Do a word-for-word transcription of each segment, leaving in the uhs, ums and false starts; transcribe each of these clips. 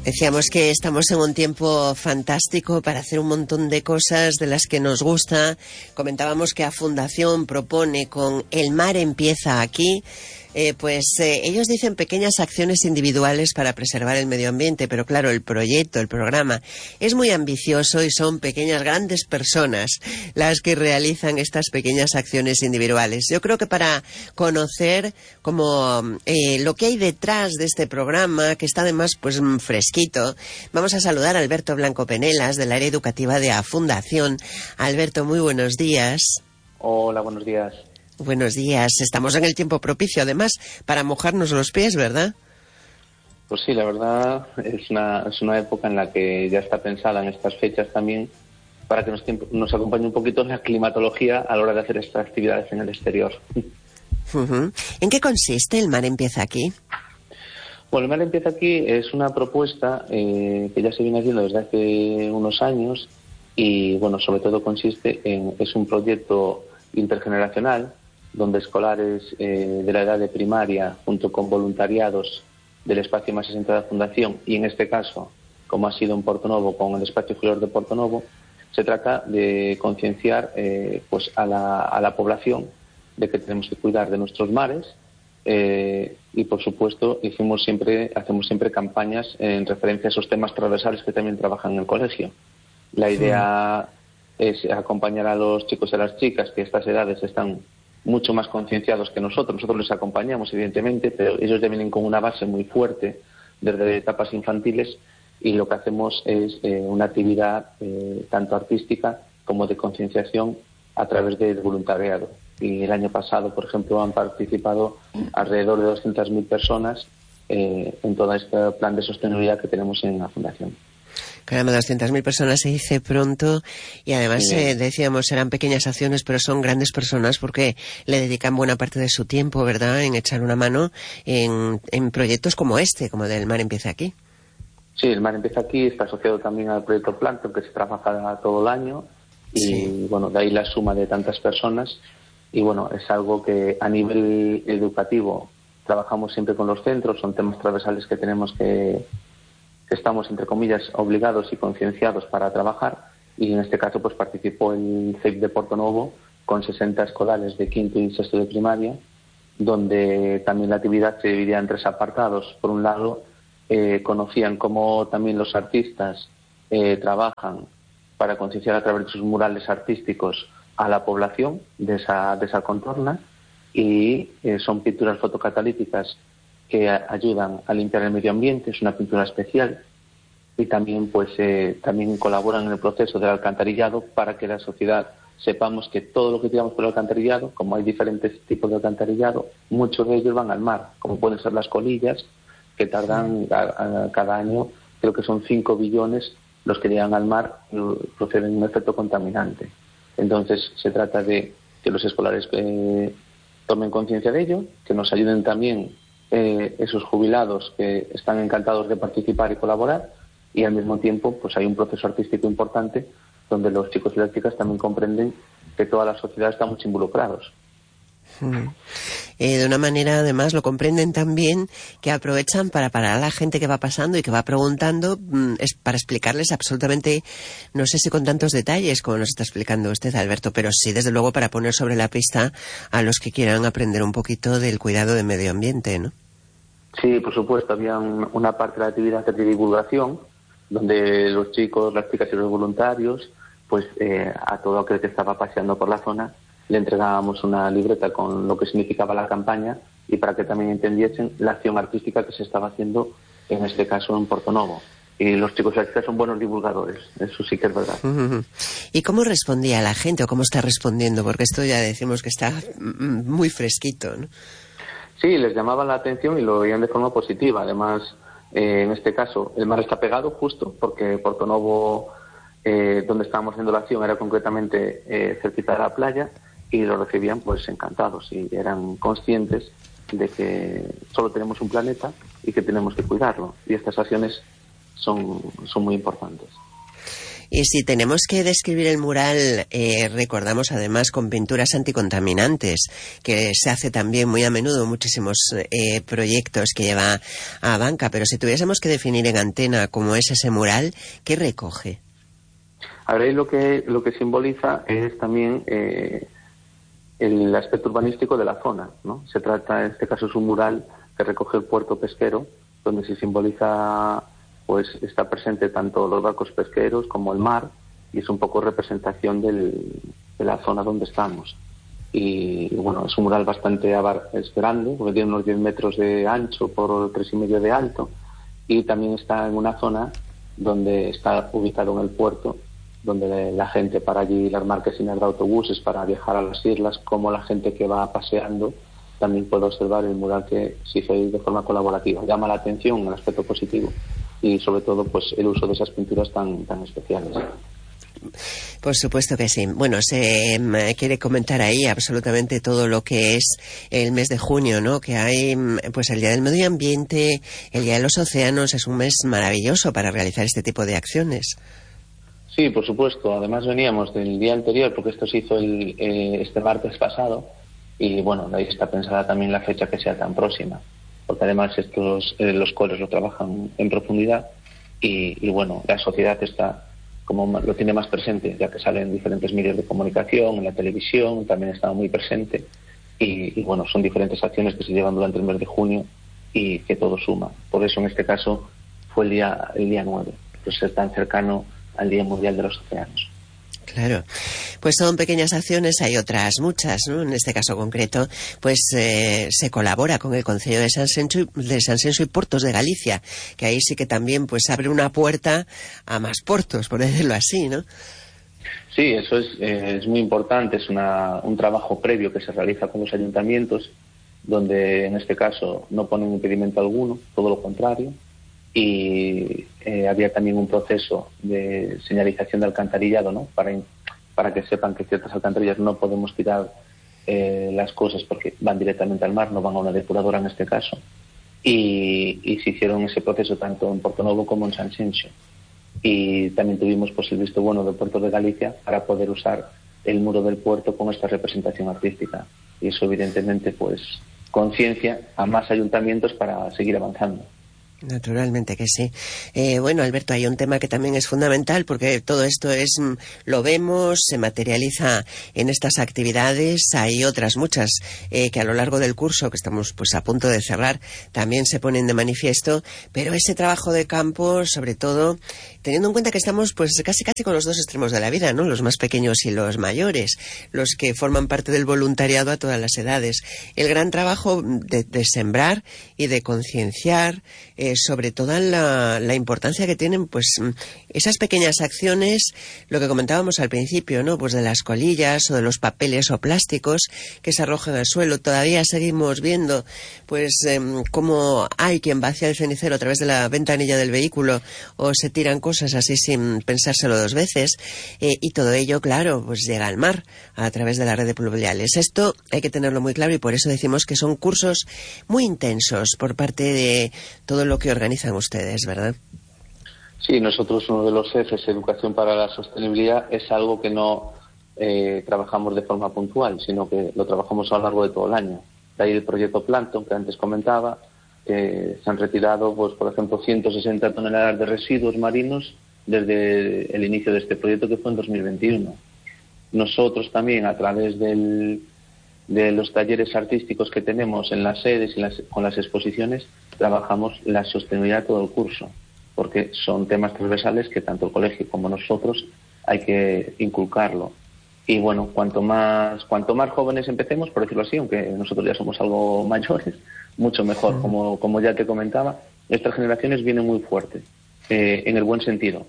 Decíamos que estamos en un tiempo fantástico para hacer un montón de cosas de las que nos gusta. Comentábamos que a Fundación propone con El mar empieza aquí. Eh, pues eh, ellos dicen pequeñas acciones individuales para preservar el medio ambiente, pero claro, el proyecto, el programa es muy ambicioso y son pequeñas, grandes personas las que realizan estas pequeñas acciones individuales. Yo creo que para conocer como eh, lo que hay detrás de este programa, que está además pues fresquito, vamos a saludar a Alberto Blanco Penelas del área educativa de A Fundación. Alberto, muy buenos días. Hola, buenos días. Buenos días. Estamos en el tiempo propicio, además, para mojarnos los pies, ¿verdad? Pues sí, la verdad es una, es una época en la que ya está pensada en estas fechas también para que nos, nos acompañe un poquito la climatología a la hora de hacer estas actividades en el exterior. Uh-huh. ¿En qué consiste El mar empieza aquí? Bueno, El mar empieza aquí es una propuesta eh, que ya se viene haciendo desde hace unos años y, bueno, sobre todo consiste en, es un proyecto intergeneracional donde escolares eh, de la edad de primaria, junto con voluntariados del espacio más sesenta de la Fundación, y en este caso, como ha sido en Portonovo, con el espacio Flor de Portonovo, se trata de concienciar eh, pues a la, a la población de que tenemos que cuidar de nuestros mares eh, y, por supuesto, hicimos siempre, hacemos siempre campañas en referencia a esos temas transversales que también trabajan en el colegio. La idea sí. es acompañar a los chicos y a las chicas que a estas edades están mucho más concienciados que nosotros. Nosotros les acompañamos, evidentemente, pero ellos ya vienen con una base muy fuerte desde etapas infantiles y lo que hacemos es eh, una actividad eh, tanto artística como de concienciación a través del voluntariado. Y el año pasado, por ejemplo, han participado alrededor de doscientas mil personas eh, en todo este plan de sostenibilidad que tenemos en la Fundación. Caramba, doscientas mil personas se dice pronto y además sí. eh, decíamos, serán pequeñas acciones, pero son grandes personas porque le dedican buena parte de su tiempo, ¿verdad?, en echar una mano en, en proyectos como este, como del Mar Empieza Aquí. Sí, el Mar Empieza Aquí está asociado también al proyecto Plancton, que se trabaja todo el año y, sí. bueno, de ahí la suma de tantas personas y, bueno, es algo que a nivel educativo trabajamos siempre con los centros, son temas transversales que tenemos que estamos, entre comillas, obligados y concienciados para trabajar y en este caso pues participó el C E I P de Portonovo con sesenta escolares de quinto y sexto de primaria, donde también la actividad se dividía en tres apartados. Por un lado, eh, conocían cómo también los artistas eh, trabajan para concienciar a través de sus murales artísticos a la población de esa, de esa contorna y eh, son pinturas fotocatalíticas que ayudan a limpiar el medio ambiente, es una pintura especial y también pues eh, también colaboran en el proceso del alcantarillado para que la sociedad sepamos que todo lo que tiramos por el alcantarillado, como hay diferentes tipos de alcantarillado, muchos de ellos van al mar, como pueden ser las colillas, que tardan a, a, cada año, creo que son cinco billones los que llegan al mar y proceden un efecto contaminante. Entonces se trata de que los escolares eh, tomen conciencia de ello, que nos ayuden también Eh, esos jubilados que están encantados de participar y colaborar y al mismo tiempo pues hay un proceso artístico importante donde los chicos y las chicas también comprenden que toda la sociedad estamos involucrados. Hmm. Eh, de una manera además lo comprenden también que aprovechan para parar a la gente que va pasando y que va preguntando mmm, es para explicarles absolutamente, no sé si con tantos detalles como nos está explicando usted, Alberto, pero sí desde luego para poner sobre la pista a los que quieran aprender un poquito del cuidado del medio ambiente, ¿no? Sí, por supuesto, había un, una parte de la actividad de divulgación donde los chicos, las chicas y los voluntarios pues eh, a todo aquel que estaba paseando por la zona le entregábamos una libreta con lo que significaba la campaña y para que también entendiesen la acción artística que se estaba haciendo, en este caso en Portonovo. Y los chicos y las chicas son buenos divulgadores, eso sí que es verdad. ¿Y cómo respondía la gente o cómo está respondiendo? Porque esto ya decimos que está muy fresquito, ¿no? Sí, les llamaba la atención y lo veían de forma positiva. Además, eh, en este caso, el mar está pegado justo porque Portonovo, eh, donde estábamos haciendo la acción, era concretamente eh, cerquita de la playa y lo recibían pues encantados y eran conscientes de que solo tenemos un planeta y que tenemos que cuidarlo y estas acciones son, son muy importantes. Y si tenemos que describir el mural, eh, recordamos además con pinturas anticontaminantes, que se hace también muy a menudo, muchísimos eh, proyectos que lleva a banca, pero si tuviésemos que definir en antena cómo es ese mural, ¿qué recoge? Ahora, lo que, lo que simboliza es también eh, el aspecto urbanístico de la zona, ¿no? Se trata, en este caso es un mural que recoge el puerto pesquero, donde se simboliza, pues está presente tanto los barcos pesqueros como el mar, y es un poco representación del, de la zona donde estamos. Y bueno, es un mural bastante abar es grande, porque tiene unos diez metros de ancho por tres y medio de alto, y también está en una zona donde está ubicado en el puerto, donde la gente para allí, las marquesinas de autobuses para viajar a las islas, como la gente que va paseando, también puede observar el mural que se hizo de forma colaborativa. Llama la atención el aspecto positivo y sobre todo pues el uso de esas pinturas tan, tan especiales. Por supuesto que sí. Bueno, se eh, quiere comentar ahí absolutamente todo lo que es el mes de junio, ¿no? Que hay, pues el Día del Medio Ambiente, el Día de los Océanos, es un mes maravilloso para realizar este tipo de acciones. Sí, por supuesto. Además veníamos del día anterior, porque esto se hizo el, eh, este martes pasado, y bueno, de ahí está pensada también la fecha que sea tan próxima, porque además estos eh, los coles lo trabajan en profundidad y, y bueno, la sociedad está como lo tiene más presente, ya que sale en diferentes medios de comunicación, en la televisión también está muy presente y, y bueno, son diferentes acciones que se llevan durante el mes de junio y que todo suma. Por eso en este caso fue el día el día nueve, pues es tan cercano al Día Mundial de los Océanos. Claro, pues son pequeñas acciones, hay otras muchas, ¿no? En este caso concreto, pues eh, se colabora con el Concello de Sanxenxo, de Sanxenxo y Portos de Galicia, que ahí sí que también pues abre una puerta a más portos, por decirlo así, ¿no? Sí, eso es, eh, es muy importante, es una, un trabajo previo que se realiza con los ayuntamientos, donde en este caso no ponen impedimento alguno, todo lo contrario, y eh, había también un proceso de señalización de alcantarillado, ¿no? Para, para que sepan que ciertas alcantarillas no podemos tirar eh, las cosas porque van directamente al mar, no van a una depuradora en este caso. Y, y se hicieron ese proceso tanto en Portonovo como en Sanxenxo. Y también tuvimos pues el visto bueno del Puerto de Galicia para poder usar el muro del puerto con esta representación artística. Y eso evidentemente pues conciencia a más ayuntamientos para seguir avanzando. Naturalmente que sí. Eh, bueno, Alberto, hay un tema que también es fundamental porque todo esto es, lo vemos, se materializa en estas actividades. Hay otras muchas eh, que a lo largo del curso, que estamos pues a punto de cerrar, también se ponen de manifiesto. Pero ese trabajo de campo, sobre todo, teniendo en cuenta que estamos pues casi casi con los dos extremos de la vida, ¿no? Los más pequeños y los mayores, los que forman parte del voluntariado a todas las edades. El gran trabajo de, de sembrar y de concienciar eh, sobre toda la, la importancia que tienen pues esas pequeñas acciones, lo que comentábamos al principio, ¿no? Pues de las colillas o de los papeles o plásticos que se arrojan al suelo. Todavía seguimos viendo pues eh, cómo hay quien vacía el cenicero a través de la ventanilla del vehículo o se tiran cosas así sin pensárselo dos veces eh, y todo ello, claro, pues llega al mar a través de la red de pluviales. Esto hay que tenerlo muy claro y por eso decimos que son cursos muy intensos por parte de todo lo que organizan ustedes, ¿verdad? Sí, nosotros uno de los ejes, Educación para la Sostenibilidad, es algo que no eh, trabajamos de forma puntual, sino que lo trabajamos a lo largo de todo el año. De ahí el proyecto Plankton, que antes comentaba, eh, se han retirado, pues por ejemplo, ciento sesenta toneladas de residuos marinos desde el inicio de este proyecto, que fue en dos mil veintiuno. Nosotros también, a través del, de los talleres artísticos que tenemos en las sedes y las, con las exposiciones, trabajamos la sostenibilidad todo el curso, porque son temas transversales que tanto el colegio como nosotros hay que inculcarlo. Y bueno, cuanto más cuanto más jóvenes empecemos, por decirlo así, aunque nosotros ya somos algo mayores, mucho mejor. Como, como ya te comentaba, estas generaciones vienen muy fuertes, eh, en el buen sentido.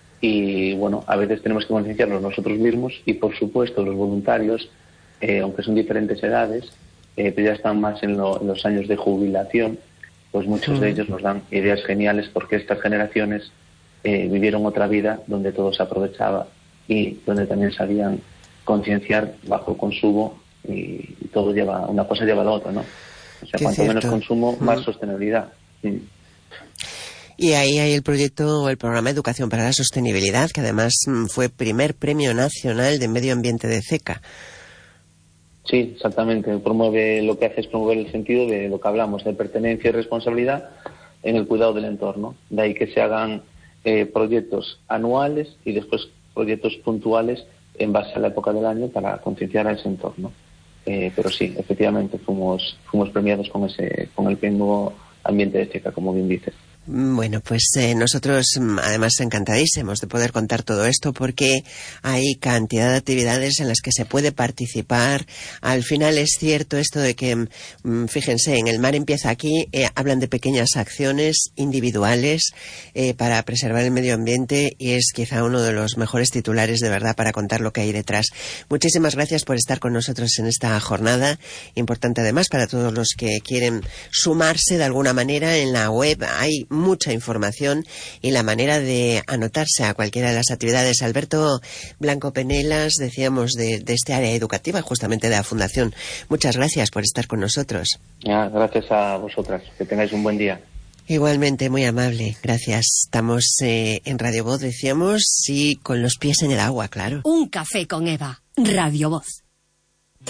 Y bueno, a veces tenemos que concienciarnos nosotros mismos y por supuesto los voluntarios, eh, aunque son diferentes edades, eh, pero ya están más en, lo, en los años de jubilación, pues muchos de ellos nos dan ideas geniales porque estas generaciones eh, vivieron otra vida donde todo se aprovechaba y donde también sabían concienciar bajo el consumo y todo lleva, una cosa lleva a la otra, ¿no? O sea, Qué cuanto cierto. menos consumo, más mm. sostenibilidad. Mm. Y ahí hay el proyecto o el programa Educación para la Sostenibilidad, que además fue primer premio nacional de medio ambiente de CECA. Sí, exactamente. Promueve, lo que hace es promover el sentido de lo que hablamos, de pertenencia y responsabilidad en el cuidado del entorno. De ahí que se hagan eh, proyectos anuales y después proyectos puntuales en base a la época del año para concienciar a ese entorno. Eh, pero sí, efectivamente fuimos fuimos premiados con ese con el premio ambiente de CECA, como bien dices. Bueno, pues eh, nosotros además encantadísimos de poder contar todo esto porque hay cantidad de actividades en las que se puede participar. Al final es cierto esto de que, fíjense, en El Mar Empieza Aquí eh, hablan de pequeñas acciones individuales eh, para preservar el medio ambiente y es quizá uno de los mejores titulares de verdad para contar lo que hay detrás. Muchísimas gracias por estar con nosotros en esta jornada, importante además para todos los que quieren sumarse de alguna manera. En la web hay mucha información y la manera de anotarse a cualquiera de las actividades. Alberto Blanco Penelas, decíamos, de, de este área educativa, justamente de la Fundación. Muchas gracias por estar con nosotros. Ah, gracias a vosotras. Que tengáis un buen día. Igualmente, muy amable. Gracias. Estamos eh, en Radio Voz, decíamos, y con los pies en el agua, claro. Un café con Eva. Radio Voz.